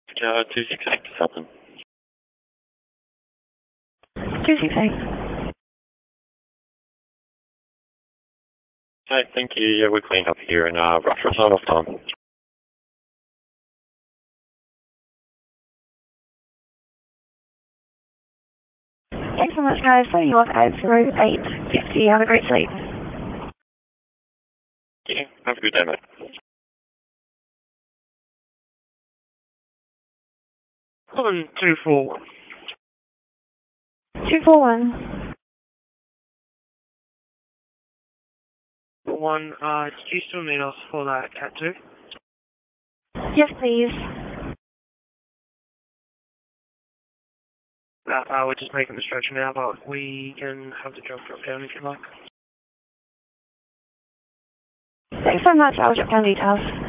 268 something. 268. Hi, thank you. Yeah, we're cleaned up here and rough return off time. Thanks so much, guys. Signing off at 0850. Have a great sleep. Yeah, have a good day, mate. 724. 241. One, do you still need us for that Cat 2? Yes, please. We're just making the stretch now, but we can have the job drop down if you like. Thanks so much. I'll drop down details.